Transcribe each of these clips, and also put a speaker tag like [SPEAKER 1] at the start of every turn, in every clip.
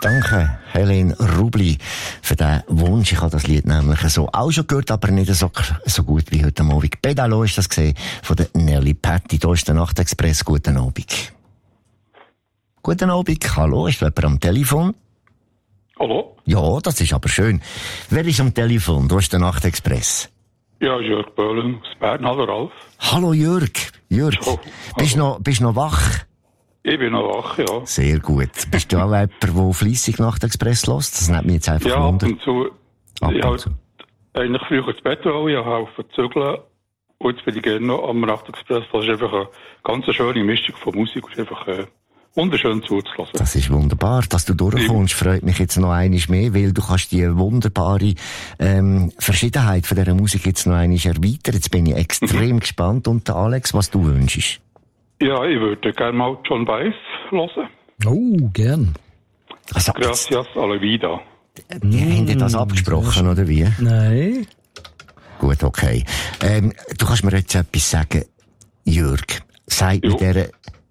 [SPEAKER 1] Danke, Helene Rubli, für den Wunsch. Ich habe das Lied nämlich so auch schon gehört, aber nicht so gut wie heute Abend. Pedalo ist das gesehen von der Nelly Patti. Da ist der Nachtexpress. Guten Abend. Guten Abend. Hallo, ist jemand am Telefon?
[SPEAKER 2] Hallo?
[SPEAKER 1] Ja, das ist aber schön. Wer ist am Telefon? Da ist der Nachtexpress.
[SPEAKER 2] Ja, Jörg Böhlen aus Bern. Hallo, Ralf.
[SPEAKER 1] Hallo, Jörg. Jörg,
[SPEAKER 2] Oh,
[SPEAKER 1] bist du noch wach?
[SPEAKER 2] Ich bin noch wach, ja.
[SPEAKER 1] Sehr gut. Bist du auch jemand, der fleissig Nachtexpress hört? Das nimmt mich jetzt einfach
[SPEAKER 2] Ja, ab
[SPEAKER 1] wunder.
[SPEAKER 2] und zu. Ich habe eigentlich früher ins Bett wollen, ich habe helfen zügeln. Und jetzt bin ich gerne noch am Nachtexpress. Das ist einfach eine ganz schöne Mischung von Musik. Das ist einfach wunderschön zuzulassen.
[SPEAKER 1] Das ist wunderbar, dass du durchkommst. Freut mich jetzt noch einiges mehr, weil du kannst die wunderbare Verschiedenheit von dieser Musik jetzt noch einiges erweitern. Jetzt bin ich extrem gespannt. Und Alex, was du wünschst?
[SPEAKER 2] Ja, ich würde gerne mal John Baez hören.
[SPEAKER 3] Oh, gern.
[SPEAKER 1] Also,
[SPEAKER 2] Gracias a la vida.
[SPEAKER 1] die haben dir das abgesprochen, oder wie?
[SPEAKER 3] Nein.
[SPEAKER 1] Gut, okay. Du kannst mir jetzt etwas sagen, Jörg. Sagt mir der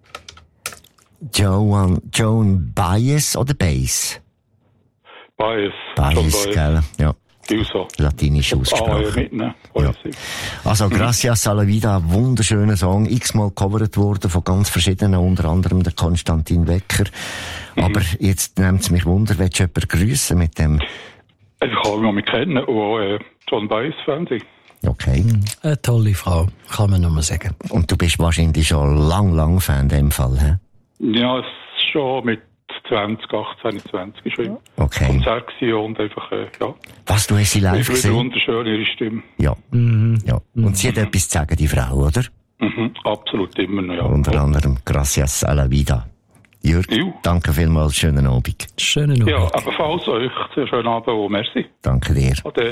[SPEAKER 1] Joan Baez oder Baez?
[SPEAKER 2] Baez.
[SPEAKER 1] Baez, gell? Ja.
[SPEAKER 2] So.
[SPEAKER 1] Latinisch ausgesprochen. Ja. Also, Gracias a la vida, ein wunderschöner Song, x-mal gecovert worden von ganz verschiedenen, unter anderem der Konstantin Wecker. Aber jetzt nimmt es mich wunder, willst du jemanden grüssen mit dem?
[SPEAKER 2] Ich kann mich kennen und auch John Baez-Fan sein.
[SPEAKER 1] Okay.
[SPEAKER 3] Eine tolle Frau, kann man nur mal sagen.
[SPEAKER 1] Und du bist wahrscheinlich schon lang Fan in dem Fall, hä?
[SPEAKER 2] Ja, es ist schon mit 2018, 20 schon
[SPEAKER 1] Okay.
[SPEAKER 2] Konzert gewesen und einfach, ja.
[SPEAKER 1] Was, du hast sie live gesehen?
[SPEAKER 2] Wunderschön, ihre Stimme.
[SPEAKER 1] Ja. Ja. Und sie hat etwas zu sagen, die Frau, oder?
[SPEAKER 2] Absolut immer noch, ja.
[SPEAKER 1] Unter anderem Gracias a la vida. Jörg, danke vielmals, schönen Abend.
[SPEAKER 3] Schönen Abend.
[SPEAKER 2] Ja, ebenfalls euch, sehr schönen Abend und merci.
[SPEAKER 1] Danke dir.
[SPEAKER 2] Ade.